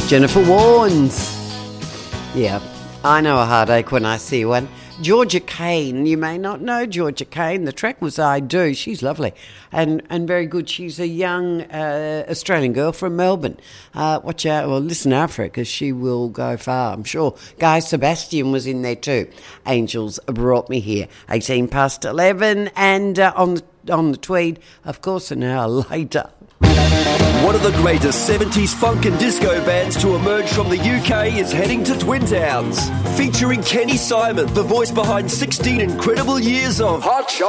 Jennifer Warnes. Yeah, I know a heartache when I see one. Georgia Kane, you may not know Georgia Kane. The track was I Do. She's lovely and very good. She's a young Australian girl from Melbourne. Watch out, well, listen out for it because she will go far, I'm sure. Guy Sebastian was in there too. Angels Brought Me Here. 18 past 11 and on the Tweed, of course, an hour later. One of the greatest 70s funk and disco bands to emerge from the UK is heading to Twin Towns. Featuring Kenny Simon, the voice behind 16 incredible years of Hot Shot.